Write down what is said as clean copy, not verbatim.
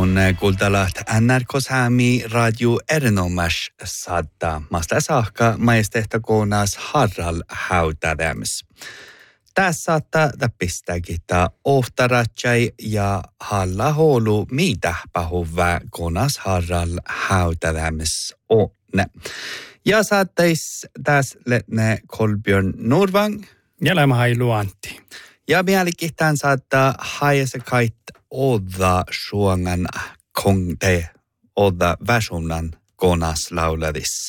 on kuultalat NRK-Saami radio erinomas saattaa. Masta saakka majestehta koonas harral hautadäms. Tässä saattaa pistääkin ohtaratsai ja halla houlu mitä pahuvää koonas harral hautadäms onne. Ja saattais tässä ne Kolbjörn Nordvang. Ja lämmähailu Antti. Ja mielikihtään saattaa haijassa kait odda suongan kongte odda väsunan konas lauladis.